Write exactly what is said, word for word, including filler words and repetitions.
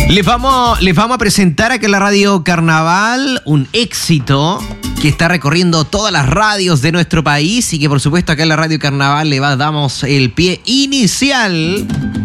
Les vamos, les vamos a presentar acá en la Radio Carnaval un éxito que está recorriendo todas las radios de nuestro país y que por supuesto acá en la Radio Carnaval le va- damos el pie inicial